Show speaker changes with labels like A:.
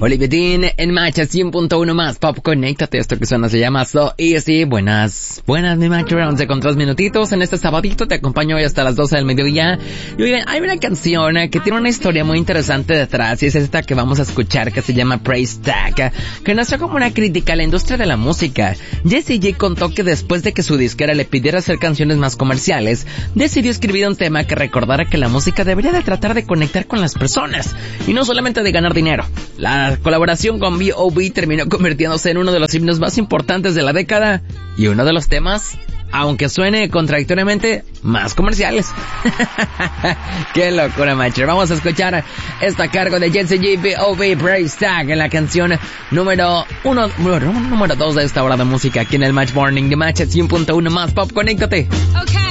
A: Olivia Dean en Matcha 100.1 más Pop. Conéctate, esto que suena se llama So Easy. Buenas, mi Matcha, 11 con 3 minutitos. En este sabadito te acompaño hoy hasta las 12 del mediodía. Y oigan, hay una canción que tiene una historia muy interesante detrás, y es esta que vamos a escuchar, que se llama Price Tag, que nació como una crítica a la industria de la música. Jessie J contó que después de que su disquera le pidiera hacer canciones más comerciales, decidió escribir un tema que recordara que la música debería de tratar de conectar con las personas, y no solamente de ganar dinero. La colaboración con B.O.B. terminó convirtiéndose en uno de los himnos más importantes de la década y uno de los temas, aunque suene contradictoriamente, más comerciales. Qué locura, macho. Vamos a escuchar esta cargo de Jessie J, B.O.B. Price Tag en la canción número 2 de esta hora de música aquí en el Match Morning de Match 100.1 más Pop. Conéctate.
B: Okay.